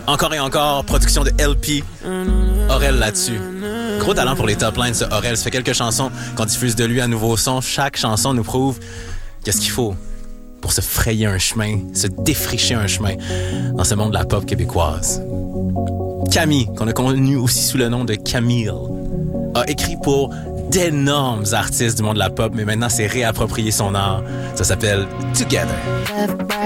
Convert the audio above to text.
Encore et encore, production de LP. Aurel là-dessus. Gros talent pour les top lines, ce Aurel. Ça fait quelques chansons qu'on diffuse de lui à nouveau son. Chaque chanson nous prouve qu'est-ce qu'il faut pour se frayer un chemin, se défricher un chemin dans ce monde de la pop québécoise. Camille, qu'on a connu aussi sous le nom de Camille, a écrit pour d'énormes artistes du monde de la pop, mais maintenant c'est réapproprié son art. Ça s'appelle Together.